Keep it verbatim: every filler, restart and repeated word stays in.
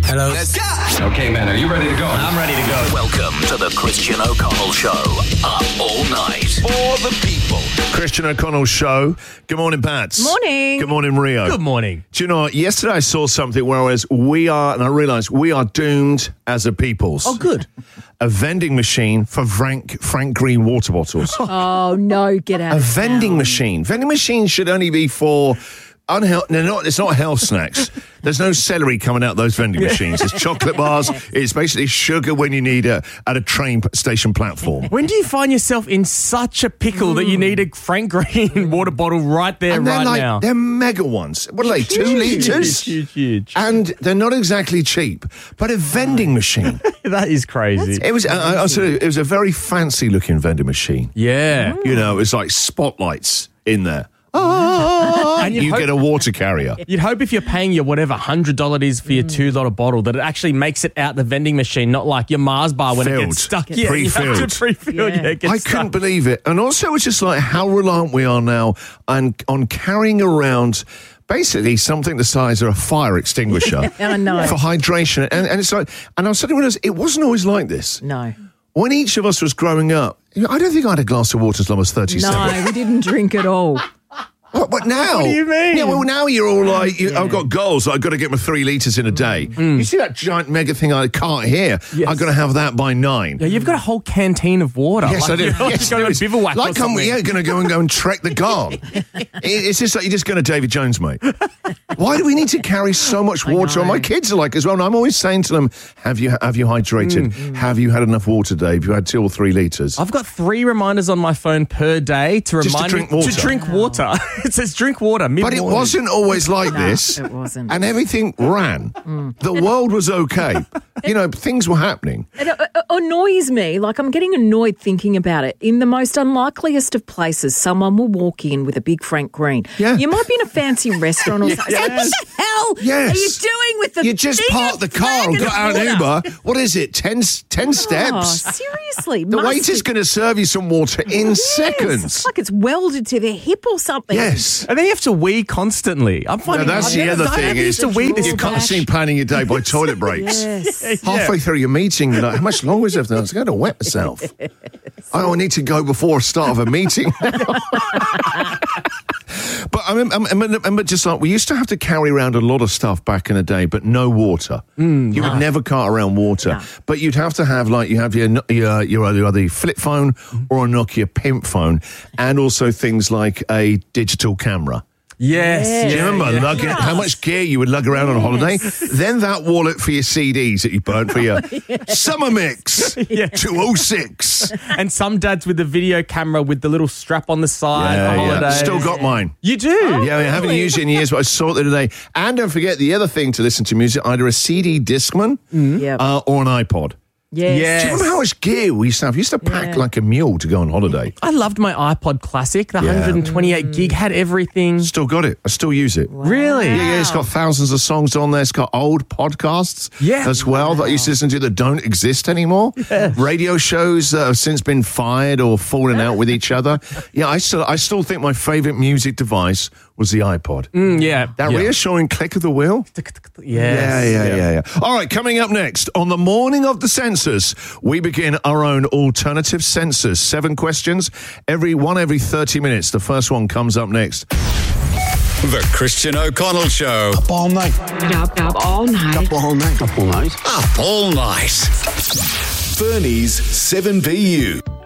Hello. Let's go. Okay, man, are you ready to go? I'm ready to go. Welcome to the Christian O'Connell Show. Up all night. For the people. Christian O'Connell Show. Good morning, Bats. Morning. Good morning, Rio. Good morning. Do you know what? Yesterday I saw something where I was, we are, and I realised we are doomed as a peoples. Oh, good. A vending machine for Frank Frank Green water bottles. Oh, no, get out A of vending town. machine. Vending machines should only be for unhealth. They're not. It's not health snacks. There's no celery coming out those vending machines. It's chocolate bars. It's basically sugar when you need it at a train station platform. When do you find yourself in such a pickle that you need a Frank Green water bottle right there, And they're right like now? they're mega ones. What are they? Two litres. Huge, huge. And they're not exactly cheap, but a vending machine. That is crazy. It was. I, I, I it was a very fancy looking vending machine. Yeah. You know, it was like spotlights in there. Oh, And you'd you hope- get a water carrier. You'd hope if you're paying your whatever one hundred dollars is for your two dollar bottle that it actually makes it out the vending machine, not like your Mars bar when it Filled. gets stuck. Get Yeah, you have to pre-filled. pre-fill. Yeah. Yeah, it gets I stuck. couldn't believe it. And also, it's just like how reliant we are now on, on carrying around basically something the size of a fire extinguisher I know. for hydration. And, and it's like, and I suddenly realised it wasn't always like this. No. When each of us was growing up, I don't think I had a glass of water until I was thirty-seven. No, we didn't drink at all. What, but now? What do you mean? Yeah, well, now you're all like, you, Yeah. I've got goals. I've got to get my three litres in a day. You see that giant mega thing I can't hear? Yes. I've got to have that by nine. Yeah, you've got a whole canteen of water. Yes, like, I do. You're not Yes, just going there on is. bivouac or Like, I'm something. yeah, going to go and go and trek the Ghan. It- it's just like you're just going to David Jones, mate. Why do we need to carry so much water? And my kids are like as well. And I'm always saying to them, "Have you have you hydrated? Have you had enough water, Dave? You had two or three litres." I've got three reminders on my phone per day to Just to remind drink me water. to drink water. It says drink water. But Mid-morning. it wasn't always like this. it wasn't. And everything ran. The world was okay. You know, things were happening. It uh, uh, annoys me. Like, I'm getting annoyed thinking about it. In the most unlikeliest of places, someone will walk in with a big Frank Green. Yeah. You might be in a fancy restaurant or something. It's like, what the hell Yes. are you doing with the You just thing parked of the car and flagon got out of an water? Uber. What is it? Ten, ten Oh, steps? seriously. The must waiter's it- going to serve you some water in Yes, seconds. It's like it's welded to their hip or something. Yes. And then you have to wee constantly. I'm No, finding that's I've the never- other I thing never is used to wee this you're much. constantly planning your day by toilet breaks. Yes. Halfway through your meeting, you're like, how much longer is there? I was going to wet myself. I don't need to go before the start of a meeting. But I mean, I mean, I mean, just like we used to have to carry around a lot of stuff back in the day, but no water. Mm, you would never cart around water, No. but you'd have to have like you have your your your either either a flip phone or a Nokia pimp phone, and also things like a digital camera. Yes. Yeah. Do you remember yeah. lugging, how much gear you would lug around on a holiday? Then that wallet for your C Ds that you burnt for your Summer Mix two oh six. And some dads with the video camera with the little strap on the side. Yeah, for yeah. holidays. Still got mine. You do? Yeah, I haven't used it in years, but I saw it the other day. And don't forget the other thing to listen to music, either a C D Discman Yep. uh, or an iPod. Yes. Yeah. Do you remember how much gear we used to have? We used to pack Yeah. like a mule to go on holiday. I loved my iPod Classic. The Yeah. one hundred twenty-eight gig had everything. Still got it. I still use it. Really? Yeah, yeah, it's got thousands of songs on there. It's got old podcasts Yeah. as well that I used to listen to that don't exist anymore. Radio shows that have since been fired or fallen out with each other. Yeah, I still I still think my favourite music device was the iPod. Mm, yeah. That yeah. reassuring click of the wheel. Yes. Yeah, yeah, yeah, yeah. All right, coming up next, on the morning of the census, we begin our own alternative census. Seven questions, every one every thirty minutes. The first one comes up next. The Christian O'Connell Show. Up all night. Up, up all night. Up all night. Up all night. Up all night. Fernie's seven B U.